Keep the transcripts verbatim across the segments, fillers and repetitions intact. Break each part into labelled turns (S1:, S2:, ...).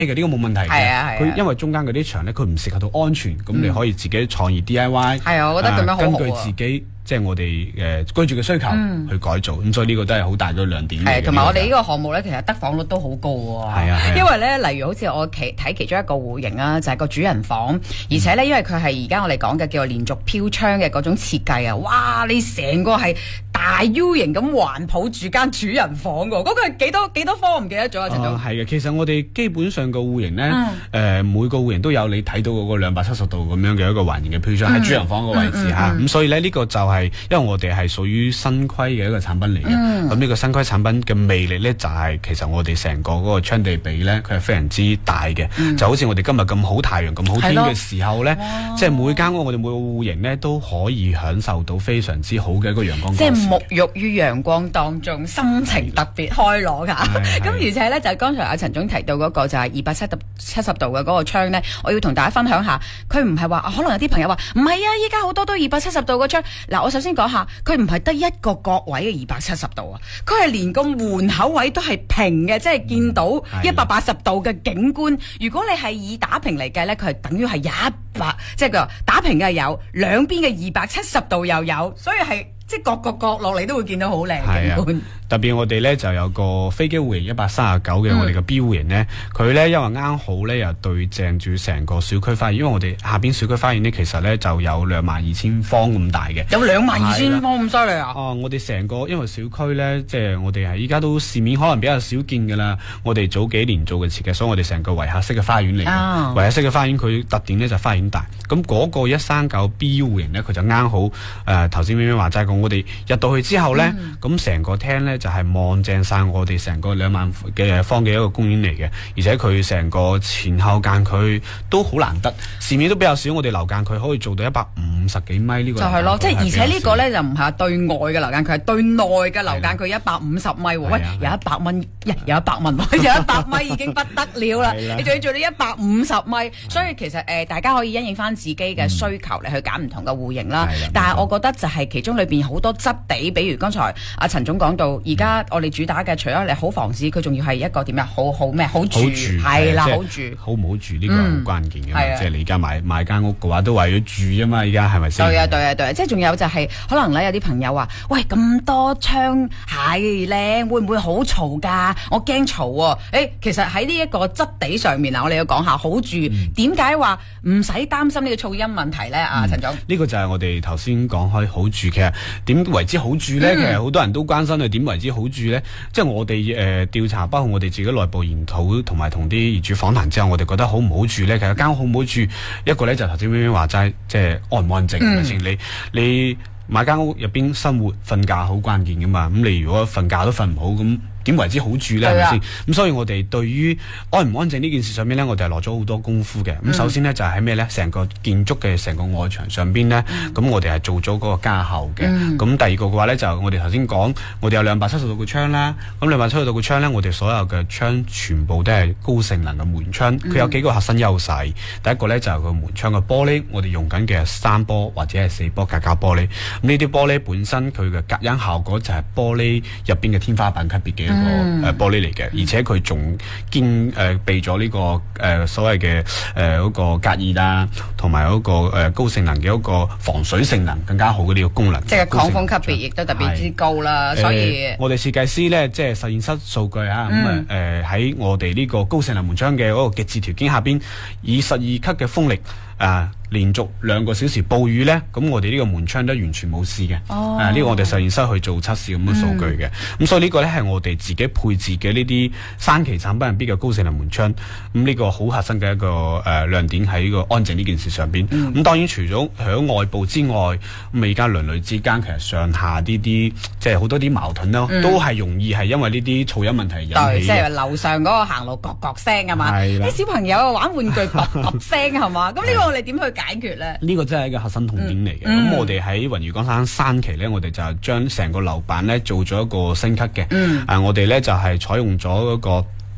S1: 嘅，呢個冇問題嘅。佢因為中間嗰啲牆咧，佢唔適合到安全，咁你可以自己創意 D I Y。
S2: 係啊，我覺得咁樣好好啊。
S1: 根據自己即係我哋誒居住嘅需求去改造，咁所以呢個都係好大嘅亮點。
S2: 係，同埋我哋呢個項目咧，其實得房率都好高喎。
S1: 係啊，
S2: 因為咧，例如好似我其睇其中一個戶型啊，就係個主人房，而且咧，因為佢係而家我哋講嘅叫做連續飄窗嘅嗰種設計啊，哇！你成個係大 U 型咁環抱住間主人房㗎，嗰個係幾多幾多方唔記得咗啊？陳總。
S1: 係嘅，其實我哋基本上個戶型咧，誒每個戶型都有你睇到嗰個兩百七十度咁樣嘅一個環形嘅飄窗喺主人房個位置嚇，咁所以咧呢個就係因為我哋係屬於新規嘅一個產品嚟嘅，咁呢個新規產品嘅魅力咧就係其實我哋成個嗰個窗地比咧，佢係非常之大嘅，就好似我哋今日咁好太陽咁好天嘅時候咧，即係每間屋我哋每個戶型咧都可以享受到非常之好嘅一個陽光。
S2: 即係沐浴於陽光當中，心情特別開朗㗎。咁而且咧就係剛才阿陳總提到嗰個就係二百七十七十度嘅嗰個窗咧，我要同大家分享下，佢唔係話可能有啲朋友話唔係啊，依家好多都二百七十度個窗。嗱，我首先講下，佢唔係得一個角位嘅二百七十度啊，佢係連個門口位都係平嘅，即係見到一百八十度嘅景觀。如果你係以打平嚟計咧，佢係等於係一百，即係佢打平嘅有，兩邊嘅二百七十度又有，所以係。即係各個角落你都會見到好靚嘅景觀。
S1: 特別我哋咧就有個飛機戶型一百三十九嘅我哋嘅 B 戶型咧，佢咧因為啱好咧又對正住成個小區花園，因為我哋下邊小區花園咧其實咧就有兩萬二千方咁大嘅。
S2: 有兩萬二千方咁犀利啊！
S1: 哦，我哋成個因為小區咧，即係我哋係依家都市面可能比較少見㗎啦。我哋早幾年做嘅設計，所以我哋成個圍客式嘅花園嚟嘅。
S2: 哦、
S1: 圍客式嘅花園佢特點咧就係花園大。咁嗰個一三九 B 戶型咧，佢就啱好誒頭先咩咩話齋講，我哋入到去之後咧，咁成、嗯、個廳咧就係、是、望正晒我哋成個兩萬嘅方嘅一個公園嚟嘅，而且佢成個前後間距都好難得，市面都比較少。我哋樓間距可以做到一百五十幾米呢個就係咯，
S2: 即係而且呢個咧就唔係對外嘅樓間距，係對內嘅樓間距一百五十米喎。喂，有一百蚊，有一百蚊，有一百米已經不得了啦！你仲要做到一百五十米，所以其實誒、呃、大家可以因應翻自己嘅需求嚟去揀唔同嘅戶型啦。但係我覺得就係其中裏邊好多質地，比如剛才阿陳總講到，而家我哋主打嘅除咗你好房子，佢仲要係一個點呀？好好咩？好住係啦，好住
S1: 好唔好住呢個係好關鍵嘅嘛。即係你而家買買間屋嘅話，都為咗住啊嘛。而家係咪先？
S2: 對啊對啊對啊！即係仲有就係可能咧，有啲朋友話：喂，咁多窗係靚，會唔會好嘈㗎？我驚嘈喎。誒，其實喺呢一個質地上面啊，我哋要講下好住。點解話唔使擔心呢個噪音問題咧？啊，陳總，
S1: 呢個就係我哋頭先講開好住，其實點為之好住咧？其實好多人都關心係點為之好住咧。即係我哋誒調查，包括我哋自己內部研討，同埋同啲業主訪談之後，我哋覺得好唔好住咧？其實間屋好唔好住，一個咧就頭先咩咩話齋，即係安唔安靜係咪先？你你買間屋入邊生活瞓覺好關鍵噶嘛？咁你如果瞓覺都瞓唔好咁。點為之好住咧？係咪先？咁所以我哋對於安唔安靜呢件事上面咧，我哋係落咗好多功夫嘅。咁、嗯、首先咧就係喺咩咧？成個建築嘅成個外牆上邊咧，咁、嗯、我哋係做咗嗰個加厚嘅。咁、嗯、第二個嘅話咧，就我哋頭先講，我哋有兩百七十度嘅窗啦。咁兩百七十度嘅窗咧，我哋所有嘅窗全部都係高性能嘅門窗。佢、嗯、有幾個核心優勢。第一個咧就係、是、個門窗嘅玻璃，我哋用緊嘅係三波或者係四波隔膠玻璃。咁呢啲玻璃本身佢嘅隔音效果就係玻璃入邊嘅天花板級別嘅。嗯、個誒玻璃嚟嘅，而且佢仲兼誒備咗呢個誒、呃、所謂嘅誒嗰個隔熱啦，同埋嗰個誒、呃、高性能嘅一個防水性能更加好嘅呢個功能。
S2: 即係抗風級別亦都特別之高啦，所以、
S1: 呃、我哋設計師咧，即係實驗室數據啊，咁啊誒喺我哋呢個高性能門窗嘅嗰個極致條件下邊，以十二級嘅風力啊。呃連續兩個小時暴雨咧，咁我哋呢個門窗都完全冇事嘅。哦，呢、啊這個我哋實驗室去做測試咁嘅數據嘅。咁、嗯、所以呢個咧係我哋自己配置嘅呢啲三期產品入邊嘅高性能門窗。咁呢個好核心嘅一個誒、呃、亮點喺呢個安靜呢件事上邊。咁、嗯、當然除咗喺外部之外，咁而家鄰里之間其實上下呢啲即係好多啲矛盾咯，嗯、都係容易係因為呢啲噪音問題引起嘅。
S2: 即係樓上嗰個行路咯咯聲啊嘛，啲小朋友玩玩具咯咯聲係嘛，咁呢個我哋點去解決咧？呢
S1: 個真係一個核心痛點嚟嘅。咁、嗯、我哋喺雲漁江山三期咧，我哋就將成個樓板咧做咗一個升級嘅。嗯，啊，我哋咧就係、是、採用咗嗰個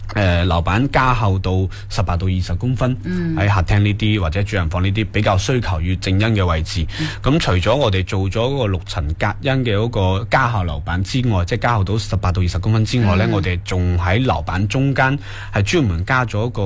S1: 誒樓板加厚到十八到二十公分，喺、嗯、客廳呢啲或者主人房呢啲比較需求與正欣嘅位置。咁、嗯、除咗我哋做咗嗰個六層隔音嘅嗰個加厚樓板之外，即係加厚到十八到二十公分之外呢、嗯、我哋仲喺樓板中間係專門加咗一個